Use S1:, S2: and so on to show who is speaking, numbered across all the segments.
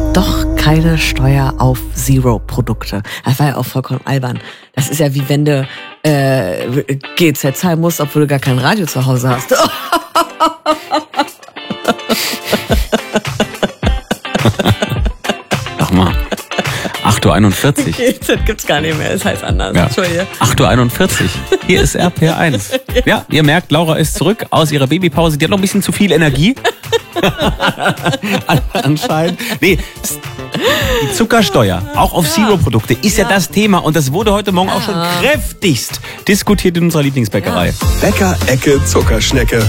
S1: doch keine Steuer auf Zero-Produkte. Das war ja auch vollkommen albern. Das ist ja wie wenn du GZ zahlen musst, obwohl du gar kein Radio zu Hause hast.
S2: Sag mal. 8.41 Uhr.
S1: GZ gibt's gar nicht mehr, es heißt anders.
S2: Ja.
S1: Entschuldige.
S2: 8.41 Uhr. Hier ist RPR1. Ja, ihr merkt, Laura ist zurück aus ihrer Babypause. Die hat noch ein bisschen zu viel Energie. Anscheinend. Nee, die Zuckersteuer, auch auf Zero-Produkte, ist ja das Thema. Und das wurde heute Morgen auch schon kräftigst diskutiert in unserer Lieblingsbäckerei.
S3: Bäcker-Ecke Zuckerschnecke.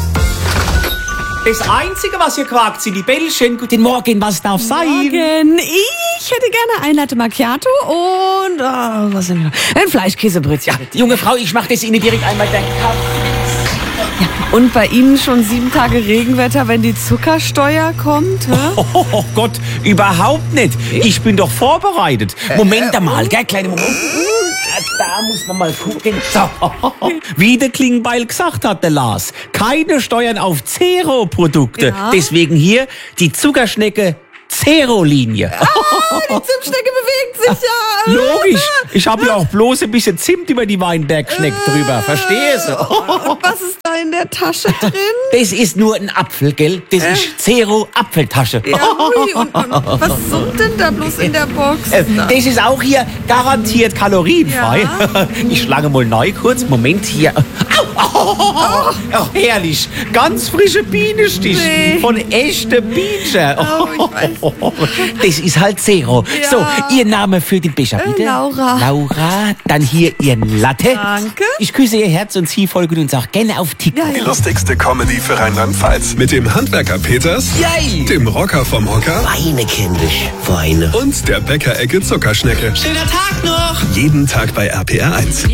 S2: Das Einzige, was hier quakt, sind die Bällchen. Guten Morgen, was darf sein?
S1: Morgen. Ich hätte gerne ein Latte Macchiato und was denn noch? Ein Fleischkäsebrötchen.
S2: Ja, junge Frau, ich mach das Ihnen direkt einmal den Kaffee.
S1: Ja, und bei Ihnen schon 7 Tage Regenwetter, wenn die Zuckersteuer kommt? Hä?
S2: Oh Gott, überhaupt nicht. Ich bin doch vorbereitet. Moment mal, gell, kleine Moment. Da muss man mal gucken. So. Wie der Klingbeil gesagt hat, der Lars. Keine Steuern auf Zero-Produkte.
S1: Ja.
S2: Deswegen hier die Zuckerschnecke Zero-Linie.
S1: Die Zimtschnecke bewegt sich ja.
S2: Logisch. Ich habe ja auch bloß ein bisschen Zimt über die Weinbergschnecke drüber. Verstehst du?
S1: Und was ist da in der Tasche drin?
S2: Das ist nur ein Apfel, gell? Das ist Zero-Apfeltasche.
S1: Ja, ui, und was summt denn da bloß in der Box?
S2: Das ist auch hier garantiert kalorienfrei.
S1: Ja.
S2: Ich schlage mal neu kurz. Moment hier. Oh, herrlich. Ganz frische Bienenstich
S1: Nee.
S2: von echten Bienen.
S1: Oh, ich weiß.
S2: Das ist halt Zero.
S1: Ja.
S2: So, Ihr Name für den Becher, bitte?
S1: Laura.
S2: Laura, dann hier Ihren Latte.
S1: Danke.
S2: Ich küsse Ihr Herz und Sie folgen uns auch gerne auf TikTok.
S1: Ja,
S3: Die lustigste Comedy für Rheinland-Pfalz. Mit dem Handwerker Peters,
S2: Yay!
S3: dem Rocker vom Hocker
S4: Weine, kindisch, Weine.
S3: und der Bäcker-Ecke Zuckerschnecke.
S4: Schöner Tag noch!
S3: Jeden Tag bei RPR1.